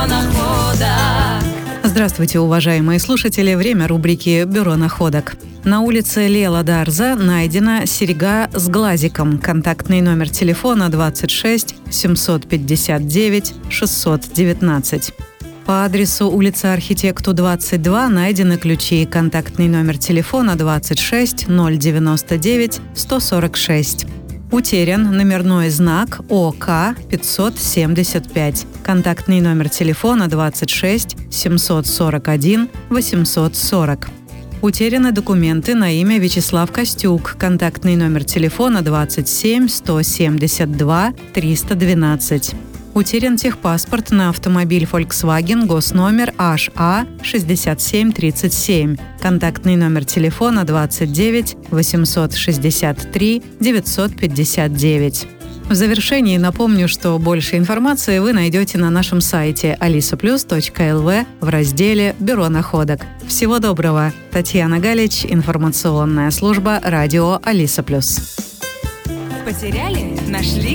Здравствуйте, уважаемые слушатели! Время рубрики «Бюро находок». На улице Лела Дарза найдена серьга с глазиком. Контактный номер телефона 26 759 619. По адресу улица Архитекту, 22 найдены ключи. Контактный номер телефона 26 099 146. Утерян номерной знак ОК 575. Контактный номер телефона 26 741 840. Утеряны документы на имя Вячеслав Костюк. Контактный номер телефона 27 172 312. Утерян техпаспорт на автомобиль Volkswagen, госномер HA 6737. Контактный номер телефона 29 863 959. В завершении напомню, что больше информации вы найдете на нашем сайте alisaplus.lv в разделе «Бюро находок». Всего доброго! Татьяна Галич, информационная служба радио Алиса Плюс. Потеряли? Нашли?